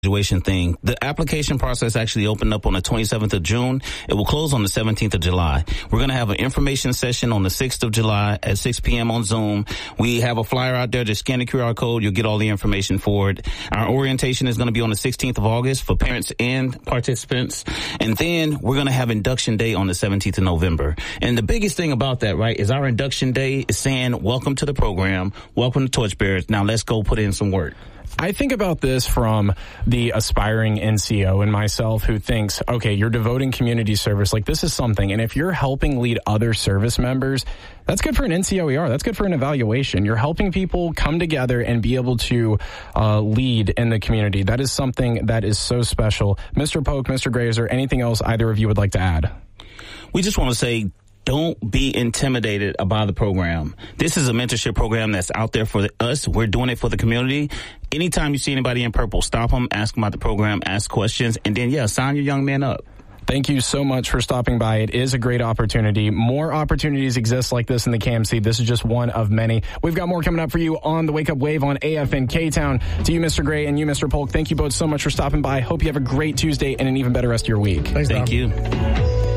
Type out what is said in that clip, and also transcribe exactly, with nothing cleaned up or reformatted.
graduation thing. The application process actually opened up on the twenty-seventh of June. It will close on the seventeenth of July. We're going to have an information session on the sixth of July at six p.m. on Zoom. We have a flyer out there. Just scan the Q R code. You'll get all the information for it. Our orientation is going to be on the sixteenth of August for parents and participants. And then we're going to have induction day on the seventeenth of November. And the biggest thing about that, right, is our induction day is saying, welcome to the program. Welcome to Torchbearers. Now let's go put in some work. I think about this from the aspiring N C O and myself who thinks, okay, you're devoting community service. Like, this is something. And if you're helping lead other service members, that's good for an N C O E R. That's good for an evaluation. You're helping people come together and be able to uh, lead in the community. That is something that is so special. Mister Polk, Mister Gray, is there anything else either of you would like to add? We just want to say, don't be intimidated about the program. This is a mentorship program that's out there for us. We're doing it for the community. Anytime you see anybody in purple, stop them, ask them about the program, ask questions, and then, yeah, sign your young man up. Thank you so much for stopping by. It is a great opportunity. More opportunities exist like this in the K M C. This is just one of many. We've got more coming up for you on the Wake Up Wave on A F N K-Town. To you, Mister Gray, and you, Mister Polk, thank you both so much for stopping by. Hope you have a great Tuesday and an even better rest of your week. Thanks, Thank Tom. you.